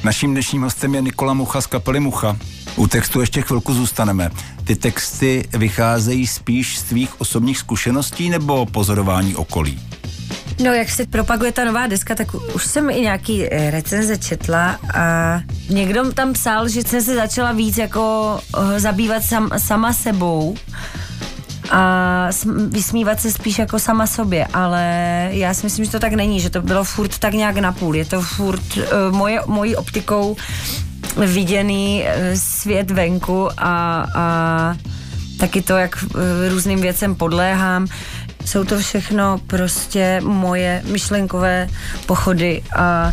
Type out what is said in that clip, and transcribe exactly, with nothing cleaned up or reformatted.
Naším dnešním hostem je Nikola Mucha z kapely Mucha. U textu ještě chvilku zůstaneme. Ty texty vycházejí spíš z tvých osobních zkušeností nebo pozorování okolí? No, jak se propaguje ta nová deska, tak už jsem i nějaký recenze četla a někdo tam psal, že jsem se začala víc jako zabývat sam, sama sebou a vysmívat se spíš jako sama sobě, ale já si myslím, že to tak není, že to bylo furt tak nějak napůl. Je to furt uh, moje, mojí optikou viděný uh, svět venku a, a taky to, jak uh, různým věcem podléhám. Jsou to všechno prostě moje myšlenkové pochody a